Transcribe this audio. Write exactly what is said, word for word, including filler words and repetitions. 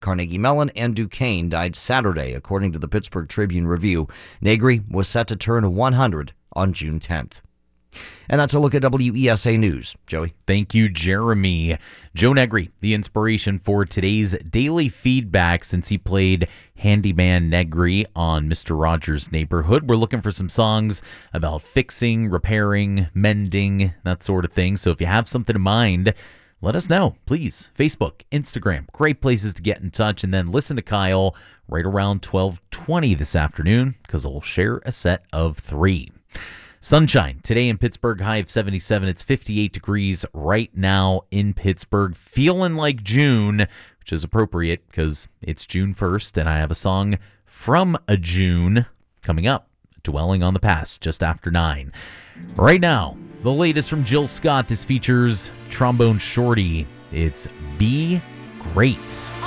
Carnegie Mellon and Duquesne died Saturday, according to the Pittsburgh Tribune-Review. Negri was set to turn one hundred on June tenth. And that's a look at W E S A News. Joey. Thank you, Jeremy. Joe Negri, the inspiration for today's daily feedback since he played Handyman Negri on Mister Rogers' Neighborhood. We're looking for some songs about fixing, repairing, mending, that sort of thing. So if you have something in mind, let us know, please. Facebook, Instagram, great places to get in touch. And then listen to Kyle right around twelve twenty this afternoon because he'll share a set of three. Sunshine today in Pittsburgh, high of seventy-seven. It's fifty-eight degrees right now in Pittsburgh. Feeling like June, which is appropriate because it's June first, and I have a song from a June coming up, Dwelling on the Past, just after nine. Right now, the latest from Jill Scott. This features Trombone Shorty. It's Be Great.